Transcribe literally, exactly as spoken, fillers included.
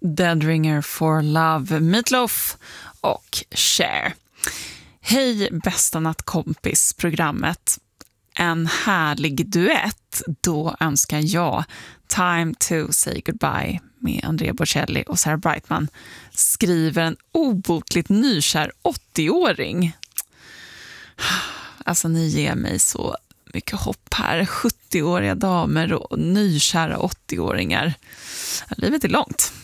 Dead Ringer for Love, Meatloaf och Cher. Hej bästa nattkompis programmet. En härlig duett, då önskar jag Time to say goodbye med Andrea Bocelli och Sarah Brightman, skriver en obotligt nykär åttio-åring. Alltså ni ger mig så mycket hopp här. sjuttio-åriga damer och nykära åttio-åringar. Livet är långt.